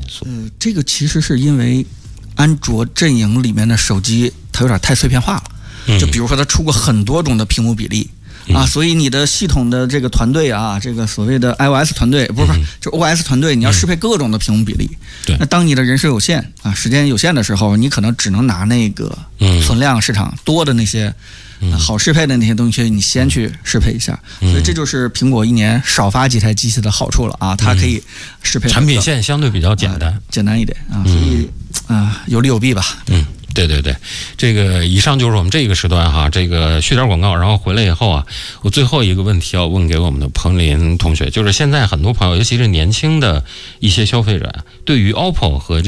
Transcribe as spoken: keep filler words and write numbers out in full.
素？ 呃，这个其实是因为安卓阵营里面的手机它有点太碎片化了，嗯、就比如说它出过很多种的屏幕比例。啊，所以你的系统的这个团队啊，这个所谓的 iOS 团队，不是不是，就 O S 团队，你要适配各种的屏幕比例。 对、嗯， 那当你的人手有限啊，时间有限的时候，你可能只能拿那个存量市场多的那些、嗯啊、好适配的那些东西，你先去适配一下。嗯、所以这就是苹果一年少发几台机器的好处了啊，它可以适配、 嗯、产品线相对比较简单， 呃、简单一点啊，所以啊、呃、有利有弊吧。 嗯。对对对，这个以上就是我们这个时段哈，这个续点广告，然后回来以后啊，我最后一个问题要问给我们的彭林同学，就是现在很多朋友，尤其是年轻的一些消费者，对于 O P P O 和